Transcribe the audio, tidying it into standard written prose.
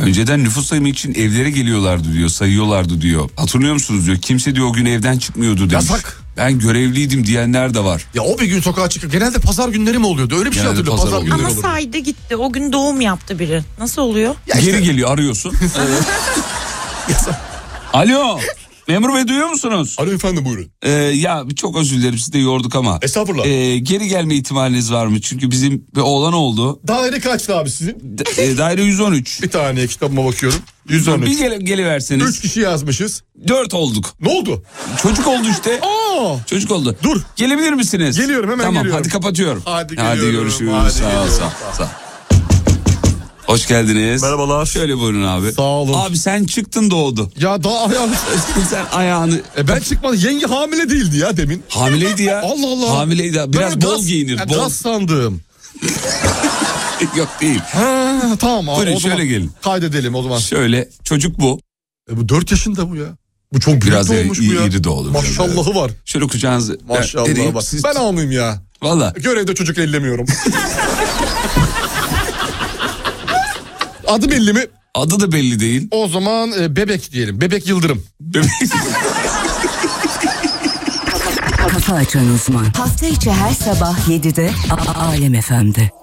Önceden nüfus sayımı için evlere geliyorlardı diyor, sayıyorlardı diyor. Hatırlıyor musunuz diyor. Kimse diyor o gün evden çıkmıyordu demiş. Yasak. Ben görevliydim diyenler de var. Ya o bir gün sokağa çıkıyor. Genelde pazar günleri mi oluyordu? Öyle bir şey Genelde hatırlıyorum. pazar Pazar günleri Ama olurdu. saydı gitti. O gün doğum yaptı biri. Nasıl oluyor? Ya işte- Geri geliyor, arıyorsun. Alo. Memur Bey, duyuyor musunuz? Alo efendim, buyurun. Ya çok özür dilerim, sizi de yorduk ama. Estağfurullah. Geri gelme ihtimaliniz var mı? Çünkü bizim bir oğlan oldu. Daire kaçtı abi sizin? Daire 113. Bir tane kitabıma bakıyorum. 113. Bir geliverseniz. 3 kişi yazmışız. 4 olduk. Ne oldu? Çocuk oldu işte. Aa! Çocuk oldu. Dur. Gelebilir misiniz? Geliyorum, hemen tamam, geliyorum. hadi kapatıyorum. Hadi geliyorum. Görüşürüz. Hadi Sağ ol, geliyorum. sağ ol. Hoş geldiniz. Merhabalar. Şöyle buyurun abi. Sağ olun. Abi sen çıktın, doğdu. Ya daha ayağını... Sen ayağını... Ben çıkmadım. Yenge hamile değildi ya demin. Hamileydi ya. Allah Allah. Hamileydi. Biraz Ben bol gaz- giyinir. Ya Bol. gaz sandım. Yok değil. Ha, tamam abi. Buyurun, o zaman şöyle gelin. Kaydedelim o zaman. Şöyle, çocuk bu. Bu 4 yaşında bu ya. Bu çok büyük Biraz doğmuş bu ya. iri doğdu. Maşallahı var. Şöyle kucağınızı... Maşallah var. Siz... Ben almayayım ya. Valla. Görevde çocuk ellemiyorum. Adı belli mi? Adı da belli değil. O zaman Bebek diyelim. Bebek Yıldırım. Kafa Açan Uzman. Hafta içi her sabah 7'de Alem FM'de.